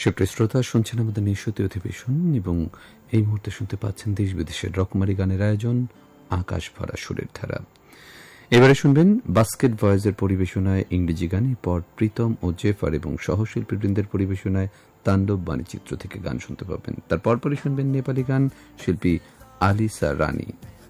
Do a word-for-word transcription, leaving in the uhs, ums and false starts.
সুপ্রিয় শ্রোতা, শুনছেন আমাদের নিঃসতি অধিবেশন এবং এই মুহূর্তে শুনতে পাচ্ছেন দেশ বিদেশের রকমারি গানের আয়োজন আকাশ ভরা সুরের ধারা। এবারে শুনবেন বাস্কেট ভয়েসের পরিবেশনায় ইংরেজি গান, পর প্রীতম ও জেফার এবং সহশিল্পীবৃন্দের পরিবেশনায় তাণ্ডব বাণীচিত্র থেকে গান শুনতে পাবেন। তার পরপরই শুনবেন নেপালি গান, শিল্পী আলিসা রানী।